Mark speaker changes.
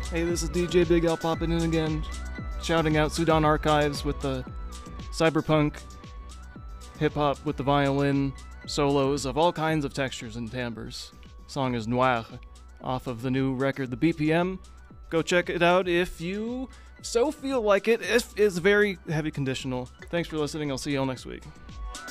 Speaker 1: Hey, this is DJ Big L popping in again, shouting out Sudan Archives with the cyberpunk hip-hop with the violin solos of all kinds of textures and timbres. Song is Noir, off of the new record, The BPM. Go check it out if you so feel like it. It's very heavy conditional. Thanks for listening. I'll see you all next week.